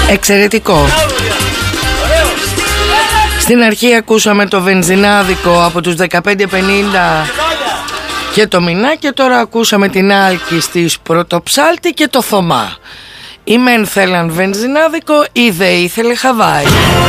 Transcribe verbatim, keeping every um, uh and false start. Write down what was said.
Εξαιρετικό. Στην αρχή ακούσαμε το βενζινάδικο από τους δεκαπέντε πενήντα και το Μινά, και τώρα ακούσαμε την Άλκη στις Πρωτοψάλτη και το Θωμά. Οι μεν θέλαν βενζινάδικο, ή δε ήθελε Χαβάη.